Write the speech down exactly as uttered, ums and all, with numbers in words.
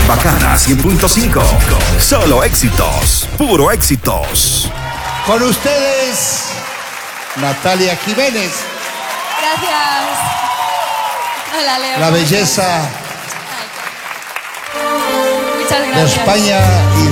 Bacana cien punto cinco. Solo éxitos, puro éxitos. Con ustedes, Natalia Jiménez. Gracias. Hola, Leo. La belleza Muchas de gracias. España y